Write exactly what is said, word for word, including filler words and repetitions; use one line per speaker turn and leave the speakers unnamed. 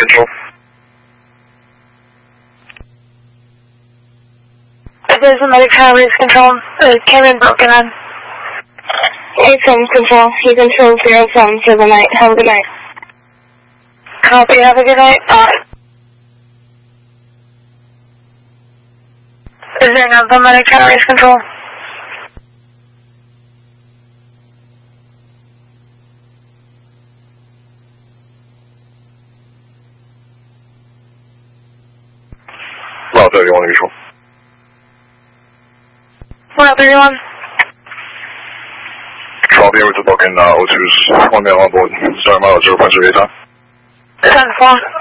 control.
There's a medic tower race control. It came in broken on.
A seven control. You control zero seven for the night. Have a good night.
Copy. Have a good night. Uh, is there another medic tower race control?
Well, thirty-one control.
Well, thirty-one.
Control here with the book in uh, O two's one male on board. Start mile zero point zero eight time.
ten four.